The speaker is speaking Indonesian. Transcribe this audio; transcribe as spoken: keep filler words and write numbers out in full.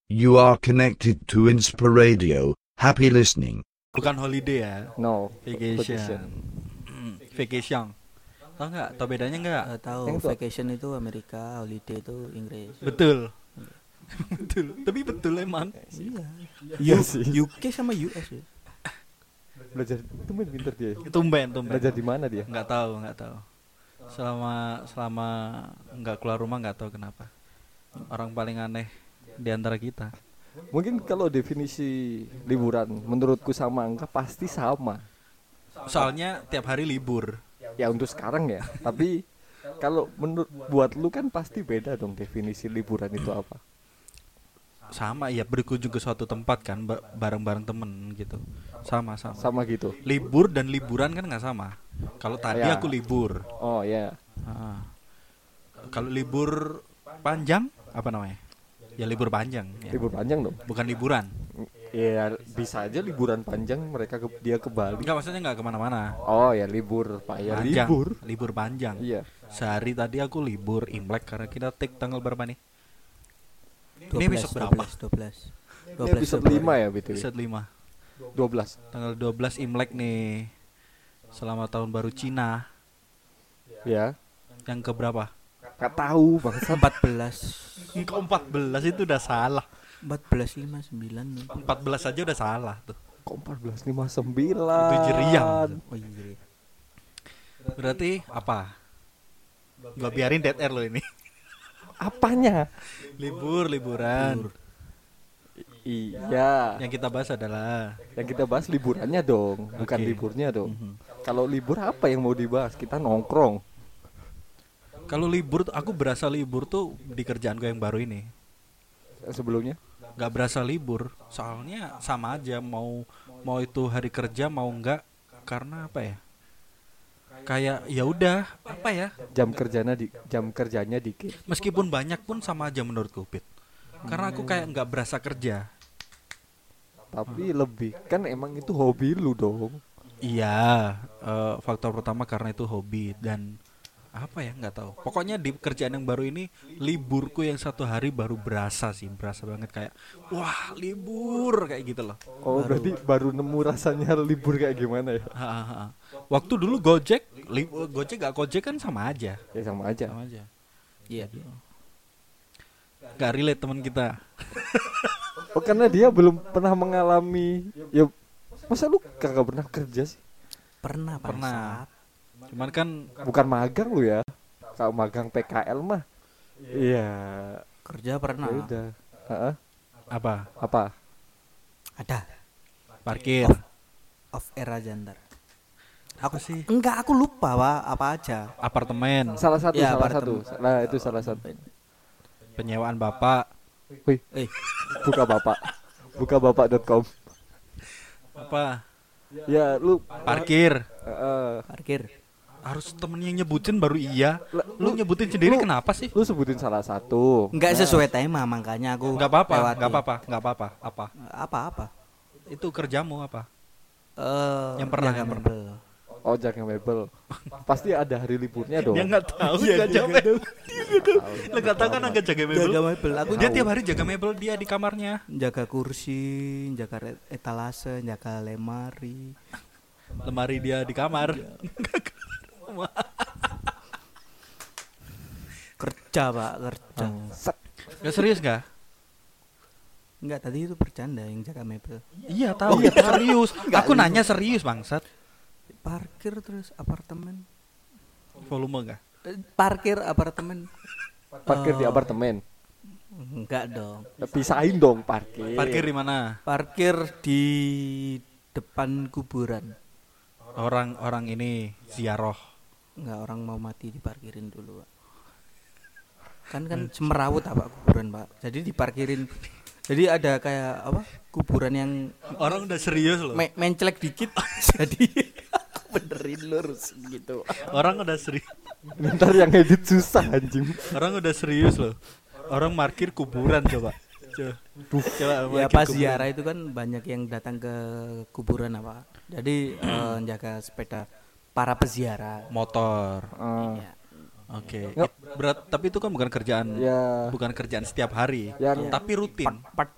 You are connected to Inspiradio. Happy listening. Bukan holiday ya. No. Vacation. Hmm, vacation. Tahu nggak? Tahu bedanya nggak? Uh, tahu Yang itu- vacation itu Amerika, holiday itu Inggris. Betul. Betul. Tapi betul emang. Iya. Iya sih. U K sama U S ya. Belajar itu main pinter dia. Tumben, tumben. Belajar di mana dia? Nggak tahu, nggak tahu. Selama selama nggak keluar rumah nggak tahu kenapa. Orang paling aneh di antara kita. Mungkin kalau definisi liburan menurutku sama Angga pasti sama. Soalnya tiap hari libur. Ya untuk sekarang ya. Tapi kalau menurut buat lu kan pasti beda dong definisi liburan itu apa. Sama ya, berkunjung ke suatu tempat kan ba- bareng-bareng temen gitu. Sama sama. Sama gitu. Libur dan liburan kan nggak sama. Kalau tadi Ya. aku libur. Oh ya. Ah. Kalau libur panjang apa namanya? Ya libur panjang. Ya. Libur panjang dong. Bukan liburan. Ya bisa aja liburan panjang mereka ke, dia ke Bali. Enggak, maksudnya nggak kemana-mana. Oh ya libur Pak ya Panjang. libur. Libur panjang. Iya. Sehari tadi aku libur Imlek karena kita take tanggal berapa nih? dua Ini belas, episode dua berapa? belas, dua belas. Ini episode lima ya B T W. Episode lima. dua belas. Tanggal dua belas Imlek nih. Selamat tahun baru Cina. Ya. Yang ke berapa? Gak tahu bangsa. empat belas. Ke empat belas itu udah salah. empat belas lima puluh sembilan. empat belas aja udah salah tuh. Kok empat belas lima puluh sembilan? Itu jeriang. Oh iya. Berarti apa? Gua biarin dead air lo ini. Apanya? Libur, liburan. Iya. Yang kita bahas adalah Yang kita bahas liburannya dong, bukan Oke. liburnya dong. Mhm. Kalau libur apa yang mau dibahas? Kita nongkrong. Kalau libur tuh, aku berasa libur tuh di kerjaan gue yang baru ini. Sebelumnya? Gak berasa libur, soalnya sama aja mau mau itu hari kerja mau enggak, karena apa ya? Kayak ya udah apa ya? Jam kerjanya di jam kerjanya dikit. Meskipun banyak pun sama aja menurutku, Pit. Karena aku kayak nggak berasa kerja. Tapi lebih kan emang itu hobi lu dong. Iya, eh, faktor pertama karena itu hobi dan apa ya nggak tahu. Pokoknya di kerjaan yang baru ini liburku yang satu hari baru berasa sih, berasa banget kayak wah libur kayak gitu loh. Oh, berarti baru nemu rasanya libur kayak gimana ya? Ha, ha, ha. Waktu dulu Gojek, li- Gojek gak Gojek kan sama aja, Ya sama aja. sama aja. Iya. Gak relate teman kita. Oh, karena dia belum pernah mengalami. Ya masa lu kagak pernah kerja sih? Pernah, Pernah. Pak. Cuman kan Bukan magang lu ya. Kalau magang P K L mah. Iya. Kerja pernah. Ya udah. Heeh. apa? Apa? Ada. Parkir. Off air aja ntar. Aku sih? Enggak, aku lupa Pak, apa aja. Apartemen, Salah satu, Ya, salah apartemen. satu. Nah, itu salah satu. penyewaan bapak, Wih, Eh, buka bapak. buka bapak dot com. apa? Ya, lu Parkir. heeh. parkir. Harus temen yang nyebutin baru iya. Lah, Lu nyebutin sendiri lu- kenapa sih? lu sebutin salah satu. Enggak sesuai tema makanya aku Gak apa-apa, lewati. gak apa-apa, gak apa-apa. Apa? Apa-apa. Itu kerjamu apa? Eh, Yang pernah, jaga yang mebel. Oh, jaga mebel. Pasti ada hari liburnya dong. Dia nggak tahu Iya, nggak dia jaga nggak mebel. Lu nggak tahu kan agak jaga mebel? Jaga mebel. Aku Dia tahu. tiap hari jaga mebel dia di kamarnya. Jaga kursi, jaga re- etalase, jaga lemari. Lemari dia di kamar. Kerja Pak, kerja. Set. Gak serius gak? Enggak, tadi itu bercanda yang jaga mebel. Iya tahu. Iya serius. Aku nanya serius bangsat. Parkir terus apartemen. Volume gak? Eh, Parkir apartemen. Parkir di Eh, apartemen. Enggak dong. Pisahin dong parkir. Parkir di mana? Parkir di depan kuburan. Orang-orang ini ziarah. Enggak, orang mau mati diparkirin dulu, Pak. Kan kan semerawut apa kuburan, Pak. Jadi diparkirin. Jadi ada kayak apa? Kuburan yang Orang udah serius loh. me- mencelek dikit. Jadi benerin lurus gitu. Orang udah serius. Ntar yang edit susah anjing. Orang udah serius loh. Orang parkir kuburan coba. Coba. Coba Ya parkir pas kuburan. ziarah itu kan banyak yang datang ke kuburan apa. Jadi eh, jaga sepeda para peziarah. Motor. Ah, Ya. Oke. Nggak. It- Berat tapi itu kan bukan kerjaan ya. bukan kerjaan setiap hari, Yang tapi rutin. Part